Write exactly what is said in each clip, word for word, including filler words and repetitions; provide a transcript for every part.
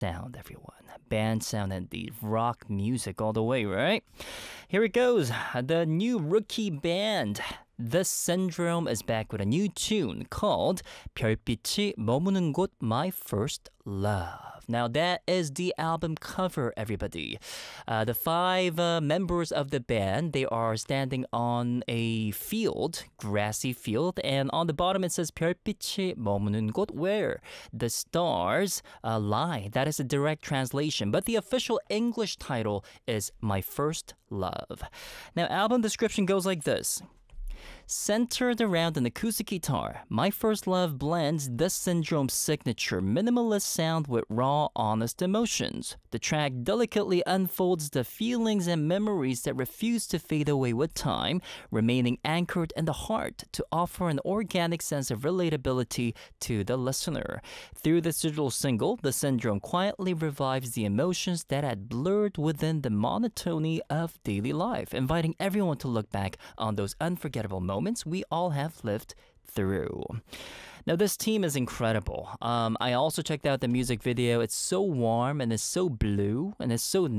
sound, everyone. Band sound indeed. Rock music all the way, right? Here it goes. The new rookie band, The Syndrome, is back with a new tune called 별빛이 머무는 곳, My First Love. Now that is the album cover, everybody. Uh, the five uh, members of the band, they are standing on a field, grassy field, and on the bottom it says 별빛이 머무는 곳, where the stars uh, lie. That is a direct translation, but the official English title is My First Love. Now, album description goes like this. Centered around an acoustic guitar, My First Love blends The Syndrome's signature minimalist sound with raw, honest emotions. The track delicately unfolds the feelings and memories that refuse to fade away with time, remaining anchored in the heart to offer an organic sense of relatability to the listener. Through this digital single, The Syndrome quietly revives the emotions that had blurred within the monotony of daily life, inviting everyone to look back on those unforgettable moments we all have lived through. Now, this team is incredible. Um, I also checked out the music video. It's so warm and it's so blue and it's so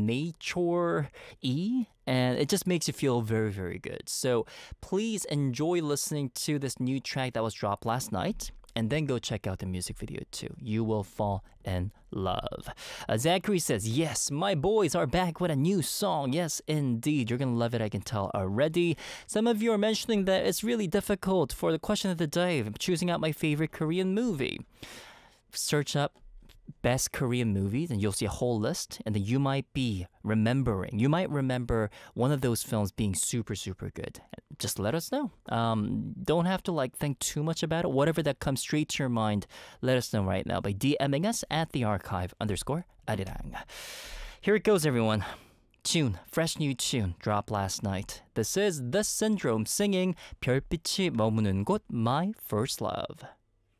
nature-y, and it just makes you feel very, very good. So please enjoy listening to this new track that was dropped last night. And then go check out the music video too. You will fall in love. Uh, Zachary says, yes, my boys are back with a new song. Yes, indeed. You're going to love it, I can tell already. Some of you are mentioning that it's really difficult for the question of the day, choosing out my favorite Korean movie. Search up best Korean movies and you'll see a whole list, and then you might be remembering you might remember one of those films being super super good. Just let us know. Um, don't have to like think too much about it. Whatever that comes straight to your mind, let us know right now by DMing us at the archive underscore arirang. Here it goes, everyone. Tune, fresh new tune dropped last night. This is The Syndrome singing 별빛이 머무는 곳, My First Love.